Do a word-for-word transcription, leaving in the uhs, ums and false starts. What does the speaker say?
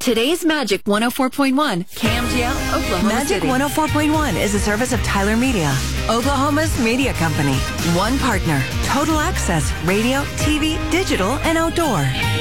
Today's Magic one oh four point one, K M G L, Oklahoma Magic City. one oh four point one is a service of Tyler Media, Oklahoma's media company. One partner, total access, radio, T V, digital, and outdoor.